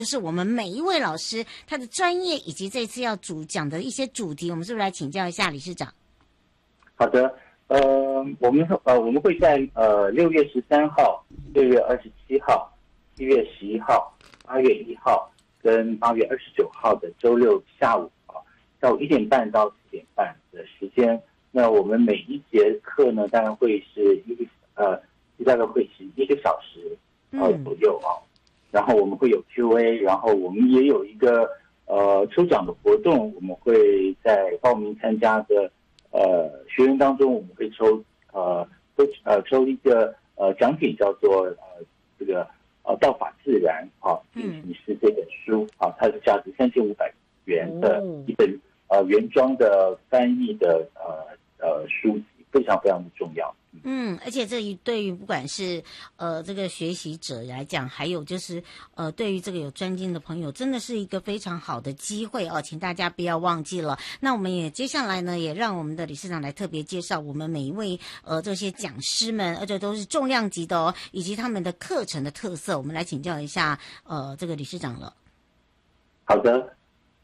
就是我们每一位老师他的专业以及这次要主讲的一些主题，我们是不是来请教一下理事长？ 好的，我们会在6月13号、6月27号、7月11号、8月1号跟8月29号的周六下午下午1点半到4点半的时间。那我们每一节课呢，大概会是大概会是1个小时左右然后我们会有 Q&A， 然后我们也有一个抽奖的活动，我们会在报名参加的学员当中，我们会抽一个奖品，叫做这个道法自然进行式这本书它是价值3500元的一本原装的翻译的书籍，非常非常的重要。 而且这对于不管是这个学习者来讲，还有就是对于这个有专精的朋友，真的是一个非常好的机会请大家不要忘记了。那我们也接下来呢，也让我们的理事长来特别介绍我们每一位这些讲师们，而且都是重量级的以及他们的课程的特色，我们来请教一下这个理事长了。 好的，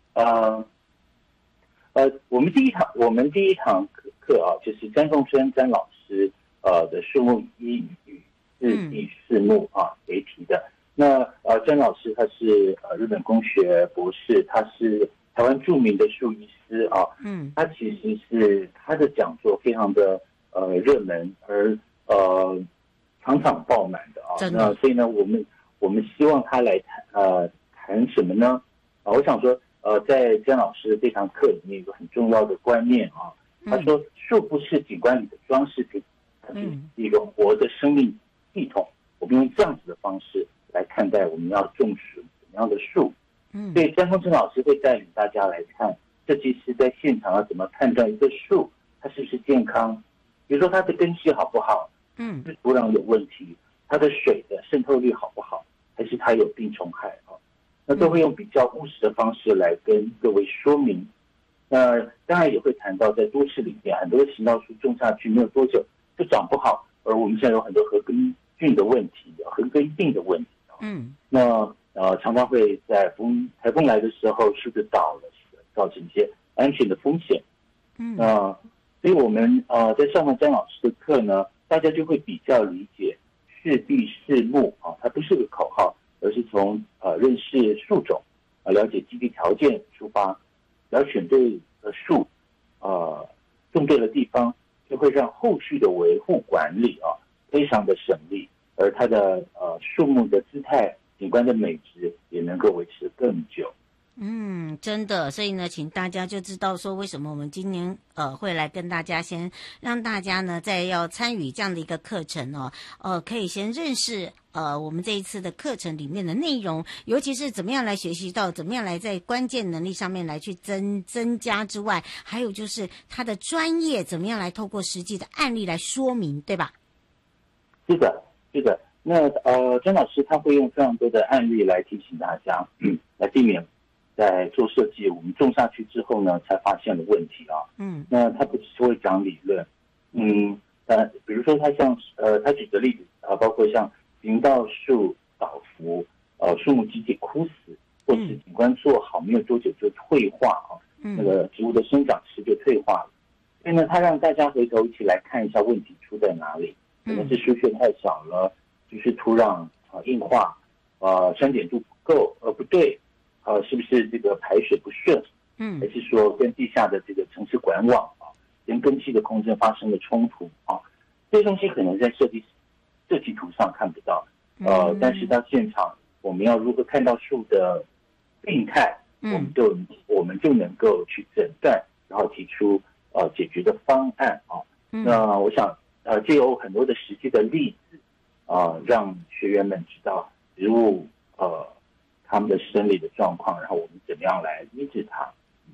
我们第一堂课就是詹凤春詹老师的树木一与四第四目为题的。那詹老师他是日本工学博士，他是台湾著名的树医师他其实是他的讲座非常的热门，而场场爆满的那所以呢，我们希望他来谈什么呢？我想说在詹老师这堂课里面有个很重要的观念他说树不是景观里的装饰品，它是一个活的生命系统。我们用这样子的方式来看待我们要种植怎么样的树。所以詹凤春老师会带领大家来看设计师在现场要怎么判断一个树它是不是健康，比如说它的根系好不好，是土壤有问题，它的水的渗透率好不好，还是它有病虫害那都会用比较务实的方式来跟各位说明。那当然也会谈到在都市里面很多行道树种下去没有多久就长不好，而我们现在有很多禾根菌的问题、禾根病的问题那常常会在台风来的时候树就倒了，造成一些安全的风险。所以我们在上完詹老师的课呢，大家就会比较理解适地适木它不是个口号，而是从认识树种了解基地条件出发，只要选对树种对了地方，就会让后续的维护管理非常的省力，而它的树木的姿态、景观的美质也能够维持更久。 真的，所以呢，请大家就知道说为什么我们今年会来跟大家先让大家呢，在要参与这样的一个课程可以先认识我们这一次的课程里面的内容，尤其是怎么样来学习到，怎么样来在关键能力上面来去增加之外，还有就是他的专业怎么样来透过实际的案例来说明，对吧？ 是的，是的。那詹老师他会用非常多的案例来提醒大家，来避免在做设计我们种下去之后呢才发现了问题那他不只是会讲理论，比如说他像他举的例子包括像行道树倒伏，树木集体枯死，或是景观做好没有多久就退化那个植物的生长期就退化了。所以呢，他让大家回头一起来看一下问题出在哪里，可能是输血太少了，就是土壤硬化，酸碱度不够不对，是不是这个排水不顺，还是说跟地下的这个城市管网跟根系的空间发生了冲突这些东西可能在设计图上看不到，但是到现场我们要如何看到树的病态，我们就能够去诊断，然后提出解决的方案那我想藉由很多的实际的例子让学员们知道植物他们的生理的状况，然后我们怎么样来医治它。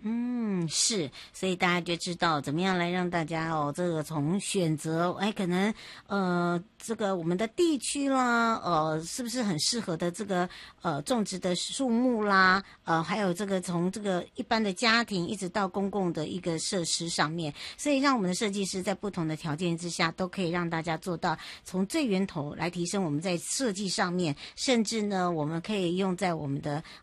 是，所以大家就知道怎么样来让大家这个从选择，可能这个我们的地区啦，是不是很适合的这个种植的树木啦，还有这个从这个一般的家庭一直到公共的一个设施上面，所以让我们的设计师在不同的条件之下，都可以让大家做到从最源头来提升我们在设计上面，甚至呢，我们可以用在我们的